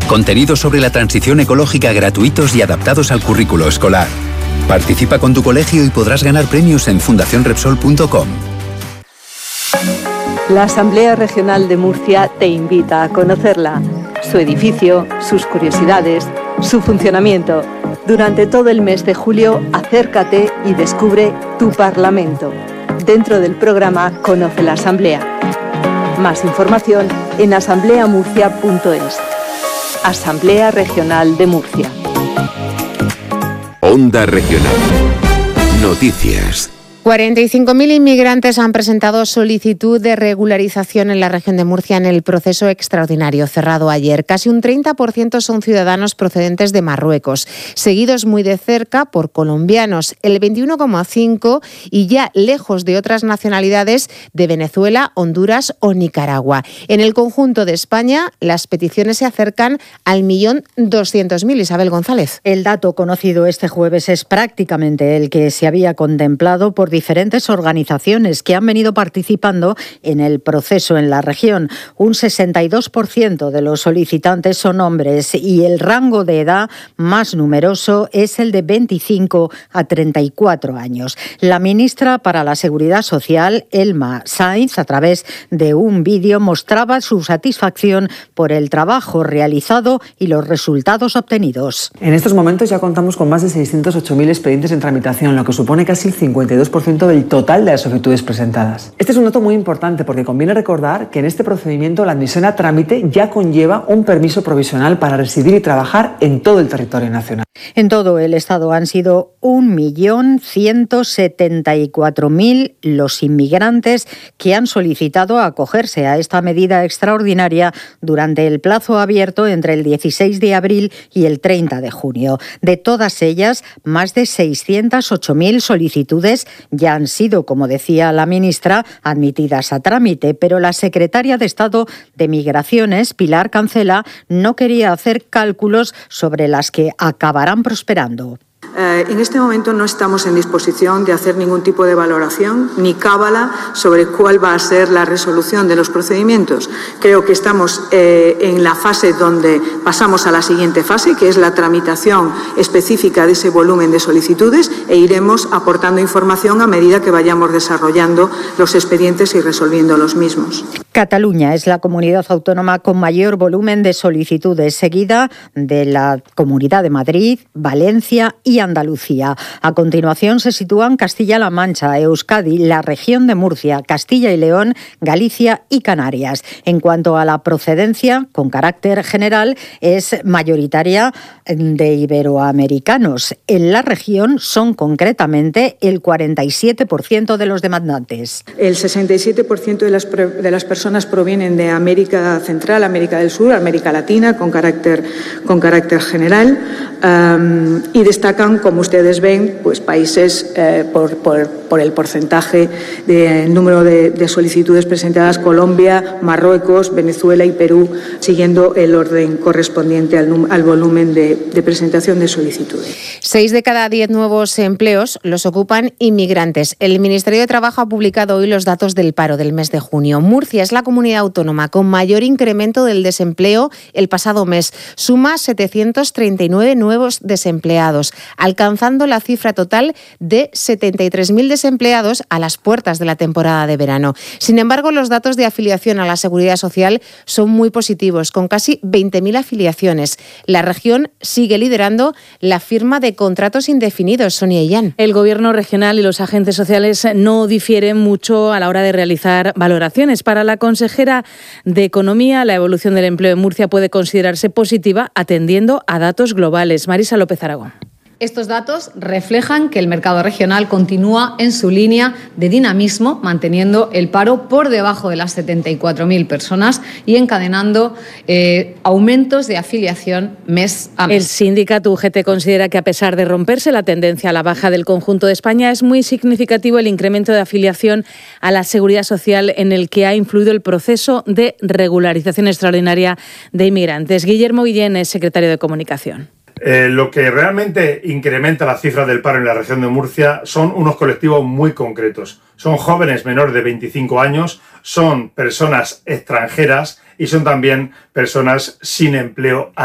Contenidos sobre la transición ecológica gratuitos y adaptados al currículo escolar. Participa con tu colegio y podrás ganar premios en fundacionrepsol.com. La Asamblea Regional de Murcia te invita a conocerla, su edificio, sus curiosidades, su funcionamiento. Durante todo el mes de julio, acércate y descubre tu Parlamento. Dentro del programa Conoce la Asamblea. Más información en asambleamurcia.es. Asamblea Regional de Murcia. Onda Regional. Noticias. 45.000 inmigrantes han presentado solicitud de regularización en la región de Murcia en el proceso extraordinario cerrado ayer. Casi un 30% son ciudadanos procedentes de Marruecos, seguidos muy de cerca por colombianos, el 21,5%, y ya lejos de otras nacionalidades de Venezuela, Honduras o Nicaragua. En el conjunto de España, las peticiones se acercan al 1.200.000. Isabel González. El dato conocido este jueves es prácticamente el que se había contemplado por diferentes organizaciones que han venido participando en el proceso en la región. Un 62% de los solicitantes son hombres y el rango de edad más numeroso es el de 25 a 34 años. La ministra para la Seguridad Social, Elma Sainz, a través de un vídeo mostraba su satisfacción por el trabajo realizado y los resultados obtenidos. En estos momentos ya contamos con más de 608.000 expedientes en tramitación, lo que supone casi el 52% del total de las solicitudes presentadas. Este es un dato muy importante porque conviene recordar que en este procedimiento la admisión a trámite ya conlleva un permiso provisional para residir y trabajar en todo el territorio nacional. En todo el Estado han sido 1.174.000 los inmigrantes que han solicitado acogerse a esta medida extraordinaria durante el plazo abierto entre el 16 de abril y el 30 de junio. De todas ellas, más de 608.000 solicitudes ya han sido, como decía la ministra, admitidas a trámite, pero la secretaria de Estado de Migraciones, Pilar Cancela, no quería hacer cálculos sobre las que acabarán prosperando. En este momento no estamos en disposición de hacer ningún tipo de valoración ni cábala sobre cuál va a ser la resolución de los procedimientos. Creo que estamos en la fase donde pasamos a la siguiente fase, que es la tramitación específica de ese volumen de solicitudes, e iremos aportando información a medida que vayamos desarrollando los expedientes y resolviendo los mismos. Cataluña es la comunidad autónoma con mayor volumen de solicitudes, seguida de la Comunidad de Madrid, Valencia y Andalucía. A continuación se sitúan Castilla-La Mancha, Euskadi, la región de Murcia, Castilla y León, Galicia y Canarias. En cuanto a la procedencia, con carácter general, es mayoritaria de iberoamericanos. En la región son concretamente el 47% de los demandantes. El 67% de las personas provienen de América Central, América del Sur, América Latina, con carácter general, y destacan, como ustedes ven, pues países por el porcentaje del número de solicitudes presentadas: Colombia, Marruecos, Venezuela y Perú, siguiendo el orden correspondiente al volumen de presentación de solicitudes. 6 de cada 10 nuevos empleos los ocupan inmigrantes. El Ministerio de Trabajo ha publicado hoy los datos del paro del mes de junio. Murcia es la comunidad autónoma con mayor incremento del desempleo el pasado mes. Suma 739 nuevos desempleados, alcanzando la cifra total de 73.000 desempleados a las puertas de la temporada de verano. Sin embargo, los datos de afiliación a la Seguridad Social son muy positivos, con casi 20.000 afiliaciones. La región sigue liderando la firma de contratos indefinidos. Sonia Illán. El Gobierno regional y los agentes sociales no difieren mucho a la hora de realizar valoraciones. Para la consejera de Economía, la evolución del empleo en Murcia puede considerarse positiva atendiendo a datos globales. Marisa López Aragón. Estos datos reflejan que el mercado regional continúa en su línea de dinamismo, manteniendo el paro por debajo de las 74.000 personas y encadenando aumentos de afiliación mes a mes. El sindicato UGT considera que, a pesar de romperse la tendencia a la baja del conjunto de España, es muy significativo el incremento de afiliación a la Seguridad Social en el que ha influido el proceso de regularización extraordinaria de inmigrantes. Guillermo Guillén es secretario de Comunicación. Lo que realmente incrementa la cifra del paro en la región de Murcia son unos colectivos muy concretos. Son jóvenes menores de 25 años, son personas extranjeras y son también personas sin empleo.